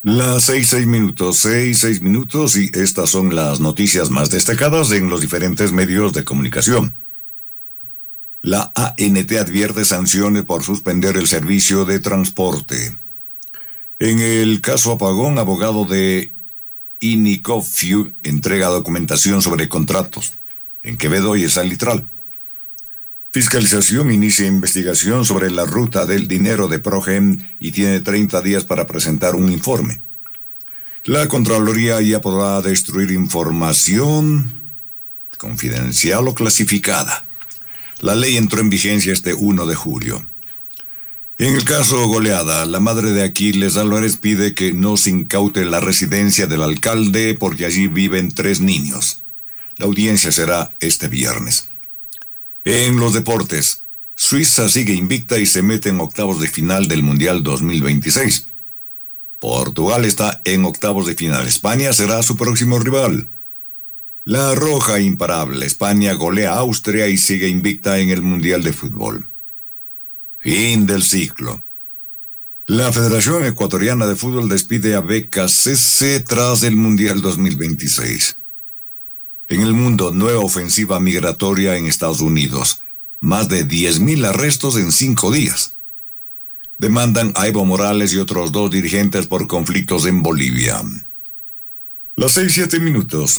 Las 6:06 minutos, y estas son las noticias más destacadas en los diferentes medios de comunicación. La ANT advierte sanciones por suspender el servicio de transporte. En el caso apagón, abogado de Inicofiu entrega documentación sobre contratos en Quevedo y el Salitral. Fiscalización inicia investigación sobre la ruta del dinero de Progem y tiene 30 días para presentar un informe. La Contraloría ya podrá destruir información confidencial o clasificada. La ley entró en vigencia este 1 de julio. En el caso Goleada, la madre de Aquiles Álvarez pide que no se incaute la residencia del alcalde porque allí viven 3 niños. La audiencia será este viernes. En los deportes, Suiza sigue invicta y se mete en octavos de final del Mundial 2026. Portugal está en octavos de final. España será su próximo rival. La Roja imparable. España golea a Austria y sigue invicta en el Mundial de Fútbol. Fin del ciclo. La Federación Ecuatoriana de Fútbol despide a BKCC tras el Mundial 2026. En el mundo, nueva ofensiva migratoria en Estados Unidos. Más de 10.000 arrestos en 5 días. Demandan a Evo Morales y otros 2 dirigentes por conflictos en Bolivia. Las 6:07 minutos.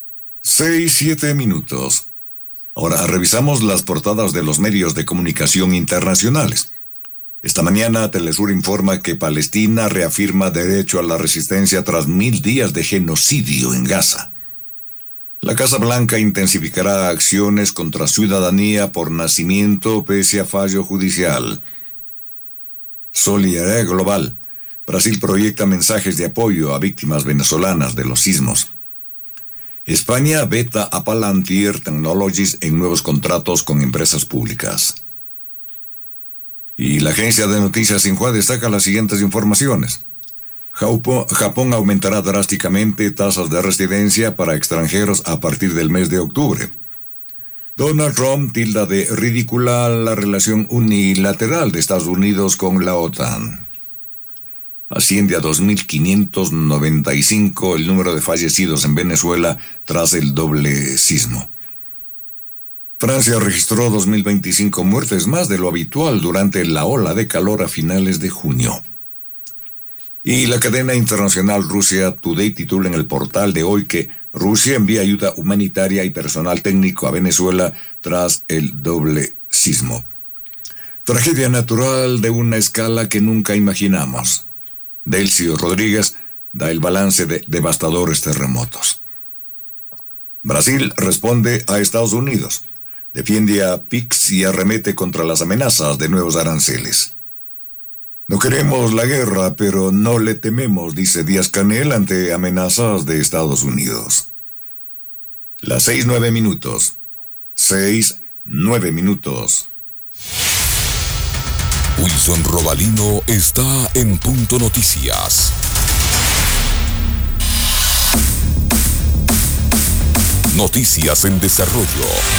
6:07 minutos. Ahora revisamos las portadas de los medios de comunicación internacionales. Esta mañana Telesur informa que Palestina reafirma derecho a la resistencia tras 1000 días de genocidio en Gaza. La Casa Blanca intensificará acciones contra ciudadanía por nacimiento pese a fallo judicial. Solidaridad global. Brasil proyecta mensajes de apoyo a víctimas venezolanas de los sismos. España veta a Palantir Technologies en nuevos contratos con empresas públicas. Y la agencia de noticias Xinhua destaca las siguientes informaciones. Japón aumentará drásticamente tasas de residencia para extranjeros a partir del mes de octubre. Donald Trump tilda de ridícula la relación unilateral de Estados Unidos con la OTAN. Asciende a 2.595 el número de fallecidos en Venezuela tras el doble sismo. Francia registró 2.025 muertes, más de lo habitual durante la ola de calor a finales de junio. Y la cadena internacional Russia Today titula en el portal de hoy que Rusia envía ayuda humanitaria y personal técnico a Venezuela tras el doble sismo. Tragedia natural de una escala que nunca imaginamos. Delcio Rodríguez da el balance de devastadores terremotos. Brasil responde a Estados Unidos. Defiende a PIX y arremete contra las amenazas de nuevos aranceles. No queremos la guerra, pero no le tememos, dice Díaz-Canel ante amenazas de Estados Unidos. Las 6:09 minutos. 6:09 minutos. Wilson Robalino está en Punto Noticias. Noticias en desarrollo.